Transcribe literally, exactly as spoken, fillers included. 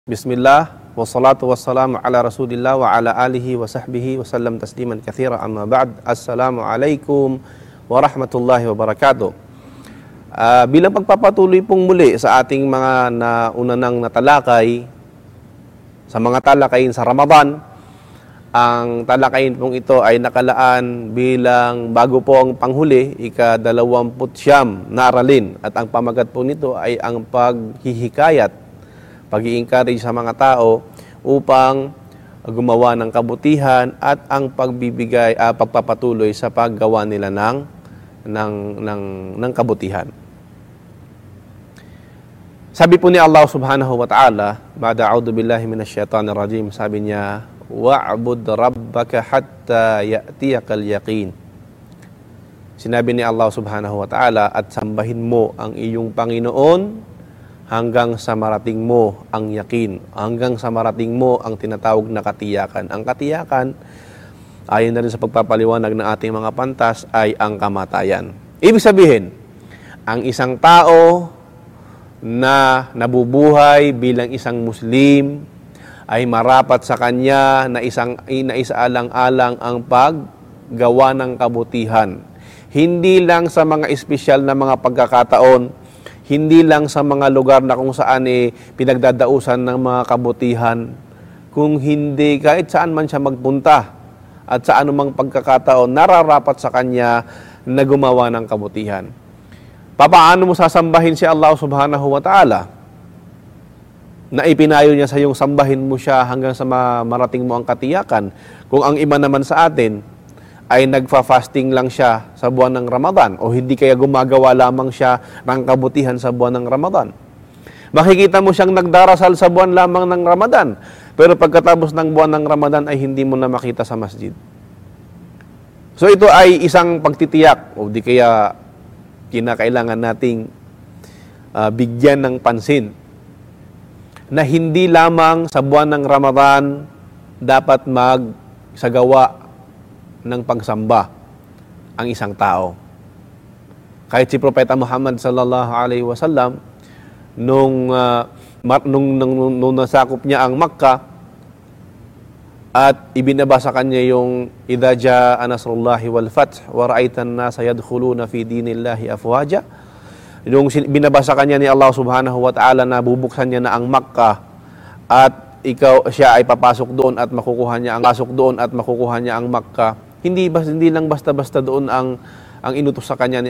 Bismillah, wassalatu wassalamu ala rasulillah wa ala alihi wa sahbihi wa sallam tasliman kathira, amma ba'd. Assalamualaikum warahmatullahi wabarakatuh. Uh, bilang pagpapatuloy pong muli sa ating mga nauna nang natalakay, sa mga talakayin sa Ramadan, ang talakayin pong ito ay nakalaan bilang bago po ang panghuli, ika-dalawamput siyam na aralin. At ang pamagat po nito ay ang paghihikayat, pag-i-encourage sa mga tao upang gumawa ng kabutihan at ang pagbibigay, uh, pagpapatuloy sa paggawa nila ng, ng, ng, ng kabutihan. Sabi po ni Allah subhanahu wa ta'ala, ba'da a'udhu billahi minasyaitanir rajim, sabi niya, wa'bud rabbaka hatta ya'tiyakal yaqin. Sinabi ni Allah subhanahu wa ta'ala, at sambahin mo ang iyong Panginoon hanggang sa marating mo ang yakin, hanggang sa marating mo ang tinatawag na katiyakan. Ang katiyakan, ayon na rin sa pagpapaliwanag ng ating mga pantas, ay ang kamatayan. Ibig sabihin, ang isang tao na nabubuhay bilang isang Muslim ay marapat sa kanya na isang na isaalang-alang ang paggawa ng kabutihan. Hindi lang sa mga espesyal na mga pagkakataon, hindi lang sa mga lugar na kung saan eh, pinagdadausan ng mga kabutihan, kung hindi kahit saan man siya magpunta at sa anumang pagkakataon, nararapat sa kanya na gumawa ng kabutihan. Papaano mo sasambahin si Allah subhanahu wa ta'ala? Na ipinayo niya sa iyong sambahin mo siya hanggang sa marating mo ang katiyakan. Kung ang iba naman sa atin ay nagfa-fasting lang siya sa buwan ng Ramadan o hindi kaya gumagawa lamang siya ng kabutihan sa buwan ng Ramadan. Makikita mo siyang nagdarasal sa buwan lamang ng Ramadan, pero pagkatapos ng buwan ng Ramadan ay hindi mo na makita sa masjid. So ito ay isang pagtitiyak o di kaya kinakailangan nating uh, bigyan ng pansin na hindi lamang sa buwan ng Ramadan dapat magsagawa ng pagsamba ang isang tao. Kahit si Propeta Muhammad sallallahu alaihi wasallam nung, uh, nung, nung, nung, nung nasakop niya ang Makkah at ibinaba sa kanya yung idza jaa nasrullahi wal fath wa ra'aitan nasa yadkhuluna fi dinillahi afwaja. Yung binabasa kanya ni Allah subhanahu wa ta'ala na bubuksan niya na ang Makkah at ikaw siya ay papasok doon at makukuha niya ang pasok doon at makukuha niya ang Makkah. Hindi bas hindi lang basta-basta doon ang ang inutos sa kanya ni